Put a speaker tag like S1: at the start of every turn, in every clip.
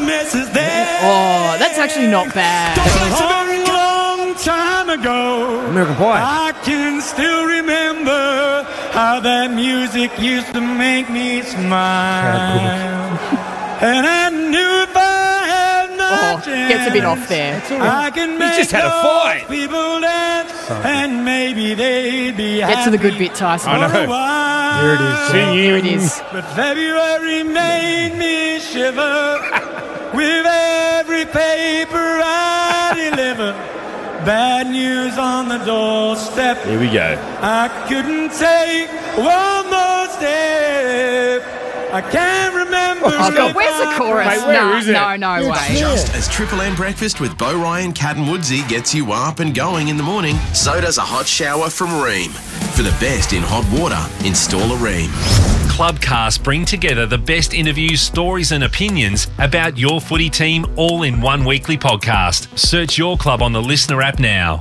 S1: messes there.
S2: Oh, that's actually not bad.
S1: A long time ago,
S3: American Pie.
S1: I can still remember how that music used to make me smile. And I knew if I had my chance,
S2: gets a bit off there.
S1: I can make
S3: just had a fight.
S1: people dance, and maybe they'd be happy.
S2: Get to the good bit, Tyson.
S3: I know.
S1: For a while.
S3: Here it is.
S2: Here it is.
S1: But February made me shiver with every paper I deliver. Bad news on the doorstep.
S3: Here we go.
S1: I couldn't take one more step. I can't remember.
S2: Oh, God, where's the chorus?
S3: Mate, where is it?
S2: No way.
S4: Just as Triple M Breakfast with Bo Ryan, Cat and Woodsy gets you up and going in the morning, so does a hot shower from Rheem. For the best in hot water, install a Rheem.
S5: Clubcast bring together the best interviews, stories and opinions about your footy team all in one weekly podcast. Search your club on the Listener app now.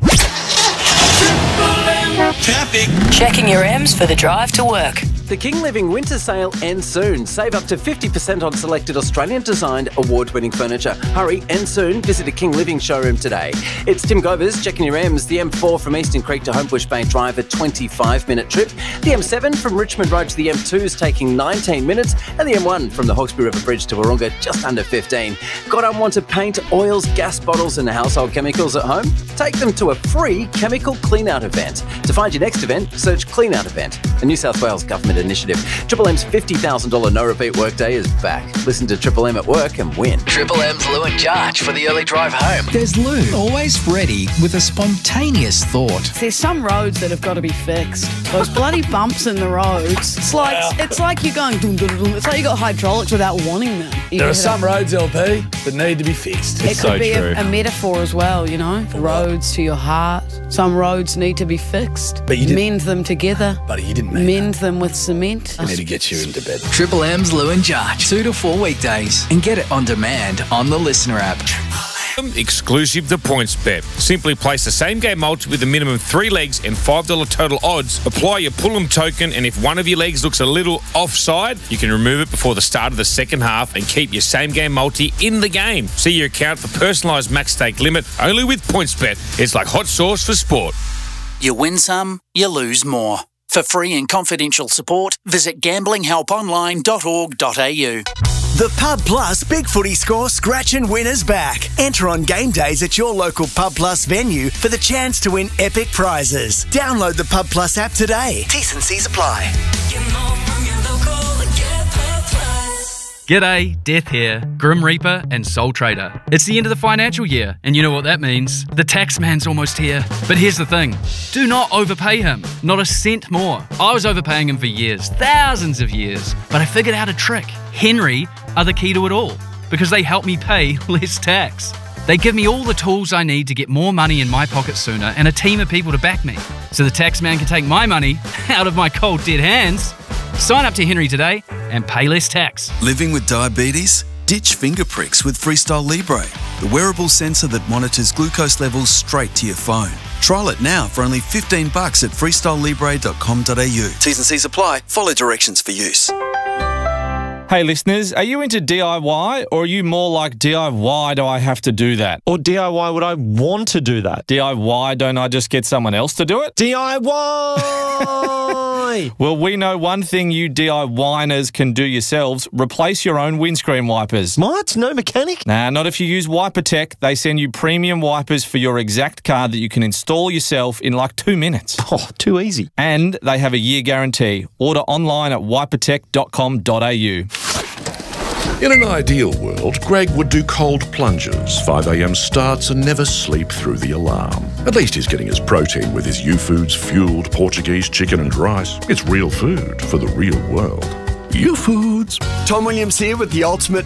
S4: Traffic.
S6: Checking your M's for the drive to work.
S7: The King Living winter sale ends soon. Save up to 50% on selected Australian-designed award-winning furniture. Hurry, end soon. Visit a King Living showroom today. It's Tim Govers checking your M's. The M4 from Eastern Creek to Homebush Bay Drive, a 25-minute trip. The M7 from Richmond Road to the M2 is taking 19 minutes. And the M1 from the Hawkesbury River Bridge to Wahroonga, just under 15. Got unwanted paint, oils, gas bottles and household chemicals at home? Take them to a free chemical clean-out event. To find your next event, search Clean Out Event, a New South Wales government initiative. Triple M's $50,000 no-repeat workday is back. Listen to Triple M at work and win.
S6: Triple M's Lou and Jarch for the early drive home.
S8: There's Lou, always ready with a spontaneous thought.
S9: There's some roads that have got to be fixed. Those bloody bumps in the roads. It's like you're going dum dum dum. It's like you got hydraulics without wanting them.
S3: There are some roads, LP, that need to be fixed.
S9: It could be a metaphor as well, you know. Roads to your heart. Some roads need to be fixed.
S3: But you didn't.
S9: Mend them together.
S3: Buddy, you didn't mean
S9: Mend them with cement.
S3: I need to get you into bed.
S8: Triple M's Lou and Jarch, 2 to 4 weekdays, and get it on demand on the Listener app.
S10: Exclusive to PointsBet. Simply place the same game multi with a minimum 3 legs and $5 total odds. Apply your pull-em token, and if one of your legs looks a little offside, you can remove it before the start of the second half and keep your same game multi in the game. See your account for personalised max stake limit only with PointsBet. It's like hot sauce for sport.
S6: You win some, you lose more. For free and confidential support, visit gamblinghelponline.org.au.
S11: The Pub Plus Big Footy Score Scratch and Win is back. Enter on game days at your local Pub Plus venue for the chance to win epic prizes. Download the Pub Plus app today. T's and C's apply.
S12: G'day, Death here, Grim Reaper and Soul Trader. It's the end of the financial year, and you know what that means. The tax man's almost here. But here's the thing, do not overpay him, not a cent more. I was overpaying him for years, thousands of years, but I figured out a trick. Henry are the key to it all, because they help me pay less tax. They give me all the tools I need to get more money in my pocket sooner and a team of people to back me, so the tax man can take my money out of my cold dead hands. Sign up to Henry today and pay less tax.
S13: Living with diabetes? Ditch finger pricks with Freestyle Libre, the wearable sensor that monitors glucose levels straight to your phone. Trial it now for only $15 at freestylelibre.com.au. T's and C's apply. Follow directions for use.
S10: Hey listeners, are you into DIY, or are you more like DIY, do I have to do that?
S14: Or DIY, would I want to do that?
S10: DIY, don't I just get someone else to do it?
S14: DIY!
S10: Well, we know one thing you DIYers can do yourselves. Replace your own windscreen wipers.
S14: What? No mechanic?
S10: Nah, not if you use WiperTech. They send you premium wipers for your exact car that you can install yourself in like 2 minutes.
S14: Oh, too easy.
S10: And they have a year guarantee. Order online at wipertech.com.au.
S15: In an ideal world, Greg would do cold plunges, 5 a.m. starts and never sleep through the alarm. At least he's getting his protein with his U-Foods fueled Portuguese chicken and rice. It's real food for the real world. U-Foods.
S11: Tom Williams here with the ultimate